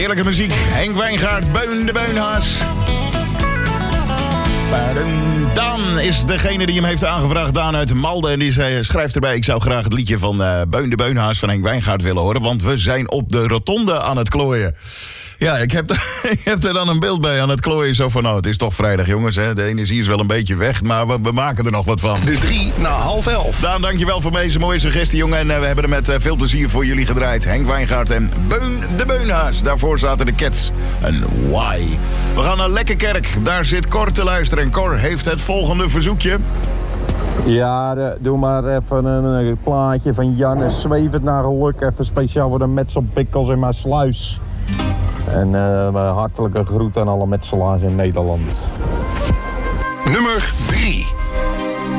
Heerlijke muziek. Henk Wijngaard, Beun de Beunhaas. Daan is degene die hem heeft aangevraagd. Daan uit Malden. En die schrijft erbij: ik zou graag het liedje van Beun de Beunhaas van Henk Wijngaard willen horen. Want we zijn op de rotonde aan het klooien. Ja, ik heb er dan een beeld bij aan het klooien. Zo van, het is toch vrijdag, jongens. Hè? De energie is wel een beetje weg, maar we maken er nog wat van. De 3:30. Daan, dankjewel voor deze mooie suggestie, jongen. En we hebben er met veel plezier voor jullie gedraaid. Henk Wijngaard en Beun de Beunhaas. Daarvoor zaten de Cats. En Why. We gaan naar Lekkerkerk. Daar zit Cor te luisteren. En Cor heeft het volgende verzoekje. Ja, doe maar even een plaatje van Jan en Zweef het naar geluk. Even speciaal voor de metselpikkels in mijn sluis. En hartelijke groet aan alle metselaars in Nederland. Nummer